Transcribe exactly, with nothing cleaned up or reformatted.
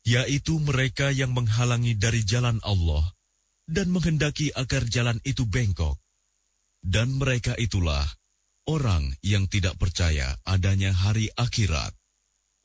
yaitu mereka yang menghalangi dari jalan Allah dan menghendaki agar jalan itu bengkok. Dan mereka itulah orang yang tidak percaya adanya hari akhirat.